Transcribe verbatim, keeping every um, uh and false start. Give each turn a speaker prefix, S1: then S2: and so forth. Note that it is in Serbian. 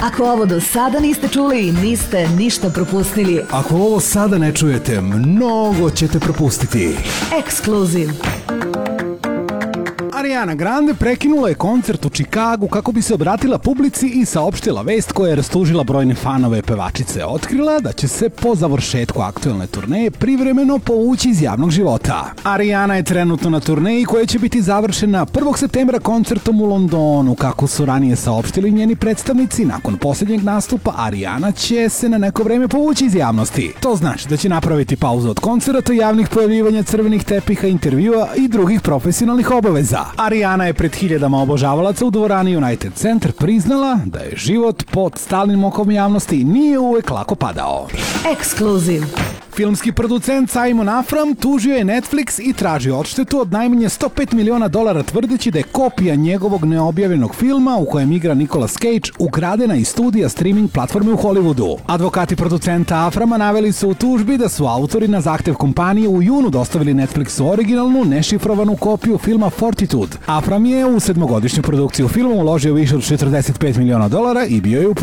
S1: Ako ovo do sada niste čuli, niste ništa propustili.
S2: Ako ovo sada ne čujete, mnogo ćete propustiti.
S1: Ekskluziv.
S2: Ariana Grande prekinula je koncert u Čikagu kako bi se obratila publici i saopštila vest koja je rastužila brojne fanove pevačice. Otkrila da će se po završetku aktuelne turneje privremeno povući iz javnog života. Ariana je trenutno na turneji koja će biti završena prvog septembra koncertom u Londonu. Kako su ranije saopštili njeni predstavnici, nakon posljednjeg nastupa Ariana će se na neko vreme povući iz javnosti. To znači da će napraviti pauzu od koncerata, javnih pojavljivanja, crvenih tepiha, intervjua i drugih profesionalnih obaveza. Ariana je pred hiljadama obožavalaca u dvorani United Center priznala da je život pod stalnim okom javnosti i nije uvek lako padao.
S1: Ekskluziv.
S2: Filmski producent Simon Afram tužio je Netflix i tražio odštetu od najmanje sto pet miliona dolara tvrdeći da je kopija njegovog neobjavljenog filma u kojem igra Nicolas Cage ukradena iz studija streaming platforme u Hollywoodu. Advokati producenta Aframa naveli su u tužbi da su autori na zahtev kompanije u junu dostavili Netflixu originalnu, nešifrovanu kopiju filma Fortitude. Afram je u sedmogodišnju produkciju filma uložio više od četrdeset pet miliona dolara i bio je u